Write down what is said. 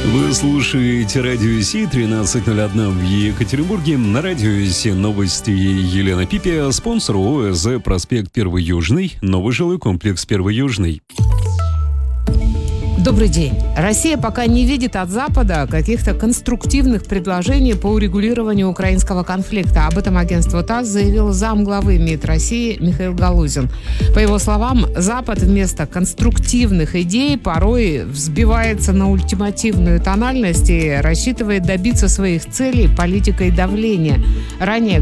Вы слушаете Радио Си, 13:01 в Екатеринбурге. На Радио Си новости Елена Пипия, спонсор ОСЗ «Проспект 1 Южный», новый жилой комплекс 1 Южный. Добрый день. Россия пока не видит от Запада каких-то конструктивных предложений по урегулированию украинского конфликта. Об этом агентство ТАСС заявил замглавы МИД России Михаил Галузин. По его словам, Запад вместо конструктивных идей порой взбивается на ультимативную тональность и рассчитывает добиться своих целей политикой давления. Ранее